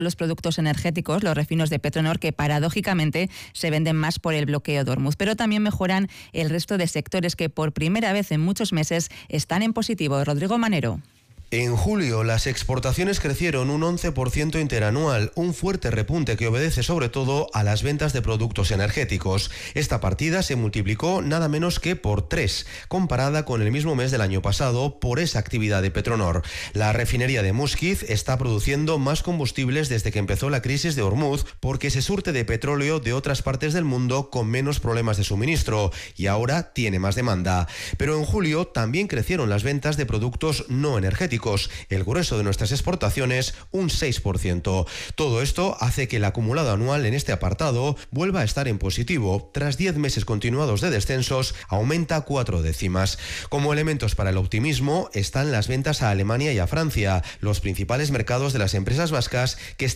los productos energéticos, los refinos de Petronor, que paradójicamente se venden más por el bloqueo de Ormuz. Pero también mejoran el resto de sectores que por primera vez en muchos meses están en positivo. Rodrigo Manero. En julio, las exportaciones crecieron un 11% interanual, un fuerte repunte que obedece sobre todo a las ventas de productos energéticos. Esta partida se multiplicó nada menos que por 3, comparada con el mismo mes del año pasado, por esa actividad de Petronor. La refinería de Musquiz está produciendo más combustibles desde que empezó la crisis de Ormuz, porque se surte de petróleo de otras partes del mundo con menos problemas de suministro, y ahora tiene más demanda. Pero en julio también crecieron las ventas de productos no energéticos. El grueso de nuestras exportaciones, un 6%. Todo esto hace que el acumulado anual en este apartado vuelva a estar en positivo. Tras 10 meses continuados de descensos, aumenta 4 décimas. Como elementos para el optimismo están las ventas a Alemania y a Francia, los principales mercados de las empresas vascas que están